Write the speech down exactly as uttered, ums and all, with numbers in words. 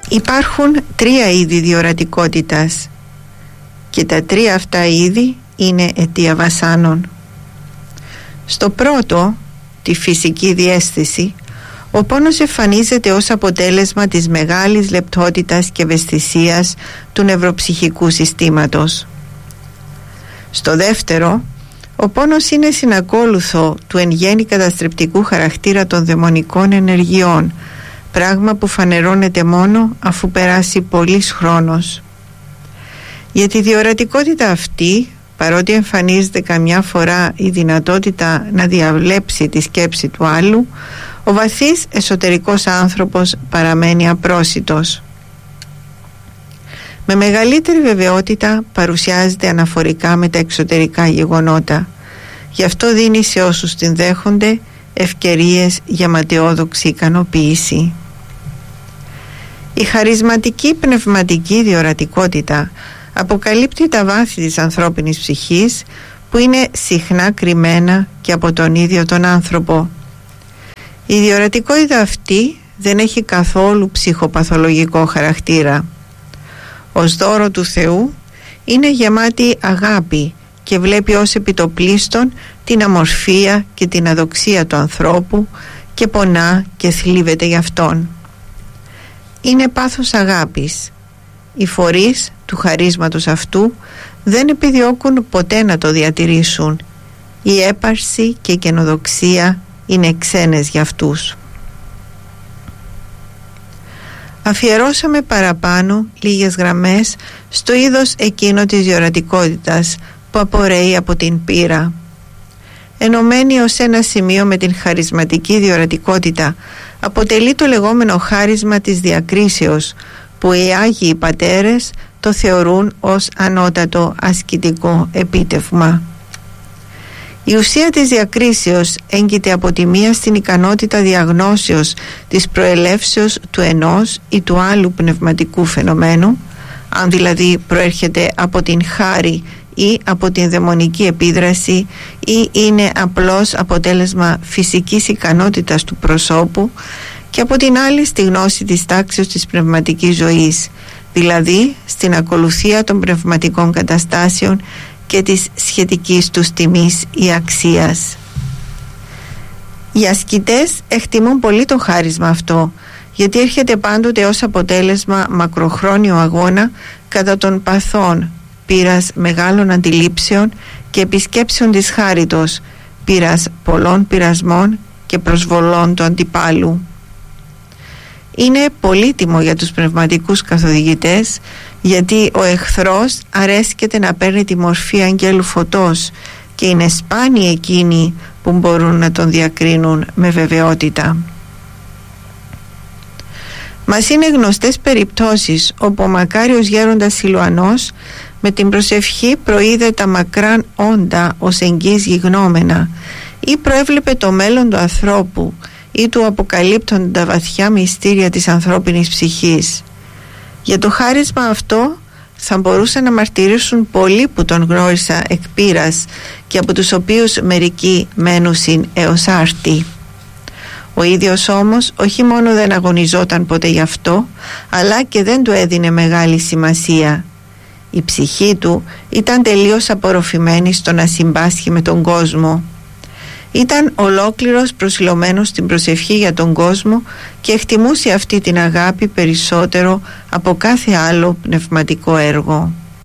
Υπάρχουν τρία είδη διορατικότητας και τα τρία αυτά είδη είναι αιτία βασάνων. Στο πρώτο, τη φυσική διαίσθηση, ο πόνος εμφανίζεται ως αποτέλεσμα της μεγάλης λεπτότητας και ευαισθησίας του νευροψυχικού συστήματος. Στο δεύτερο, ο πόνος είναι συνακόλουθο του εν γέννη καταστρεπτικού χαρακτήρα των δαιμονικών ενεργειών, πράγμα που φανερώνεται μόνο αφού περάσει πολύς χρόνος. Για τη διορατικότητα αυτή, παρότι εμφανίζεται καμιά φορά η δυνατότητα να διαβλέψει τη σκέψη του άλλου, ο βαθύς εσωτερικός άνθρωπος παραμένει απρόσιτος. Με μεγαλύτερη βεβαιότητα παρουσιάζεται αναφορικά με τα εξωτερικά γεγονότα. Γι' αυτό δίνει σε όσους την δέχονται ευκαιρίες για ματαιόδοξη ικανοποίηση. Η χαρισματική πνευματική διορατικότητα αποκαλύπτει τα βάθη της ανθρώπινης ψυχής που είναι συχνά κρυμμένα και από τον ίδιο τον άνθρωπο. Η διορατικότητα αυτή δεν έχει καθόλου ψυχοπαθολογικό χαρακτήρα. Ως δώρο του Θεού είναι γεμάτη αγάπη και βλέπει ως επιτοπλίστων την αμορφία και την αδοξία του ανθρώπου και πονά και θλίβεται γι' αυτόν. Είναι πάθος αγάπης. Οι φορείς του χαρίσματος αυτού δεν επιδιώκουν ποτέ να το διατηρήσουν. Η έπαρση και η καινοδοξία είναι ξένες για αυτούς. Αφιερώσαμε παραπάνω λίγες γραμμές στο είδος εκείνο της διορατικότητας που απορρέει από την πείρα. Ενωμένη ως ένα σημείο με την χαρισματική διορατικότητα αποτελεί το λεγόμενο χάρισμα της διακρίσεως, που οι Άγιοι Πατέρες το θεωρούν ως ανώτατο ασκητικό επίτευγμα. Η ουσία της διακρίσεως έγκυται από τη μία στην ικανότητα διαγνώσεως της προελεύσεως του ενός ή του άλλου πνευματικού φαινομένου, αν δηλαδή προέρχεται από την χάρη ή από την δαιμονική επίδραση ή είναι απλώς αποτέλεσμα φυσικής ικανότητας του προσώπου, και από την άλλη στη γνώση της τάξης της πνευματικής ζωής, δηλαδή στην ακολουθία των πνευματικών καταστάσεων και της σχετικής τους τιμής ή αξίας. Οι ασκητές εκτιμούν πολύ το χάρισμα αυτό, γιατί έρχεται πάντοτε ως αποτέλεσμα μακροχρόνιο αγώνα κατά των παθών, πείρας μεγάλων αντιλήψεων και επισκέψεων της χάριτος, πείρας πολλών πειρασμών και προσβολών του αντιπάλου. Είναι πολύτιμο για τους πνευματικούς καθοδηγητές, γιατί ο εχθρός αρέσκεται να παίρνει τη μορφή αγγέλου φωτός και είναι σπάνιοι εκείνοι που μπορούν να τον διακρίνουν με βεβαιότητα. Μας είναι γνωστές περιπτώσεις όπου ο μακάριος γέροντας Σιλουανός με την προσευχή προείδε τα μακράν όντα ως εγγύς γιγνώμενα ή προέβλεπε το μέλλον του ανθρώπου ή του αποκαλύπτουν τα βαθιά μυστήρια της ανθρώπινης ψυχής. Για το χάρισμα αυτό θα μπορούσαν να μαρτυρήσουν πολλοί που τον γνώρισα εκ πείρας και από τους οποίους μερικοί μένουσιν έως άρτη. Ο ίδιος όμως όχι μόνο δεν αγωνιζόταν ποτέ γι' αυτό, αλλά και δεν του έδινε μεγάλη σημασία. Η ψυχή του ήταν τελείως απορροφημένη στο να συμπάσχει με τον κόσμο. Ήταν ολόκληρος προσιλωμένος στην προσευχή για τον κόσμο και εκτιμούσε αυτή την αγάπη περισσότερο από κάθε άλλο πνευματικό έργο.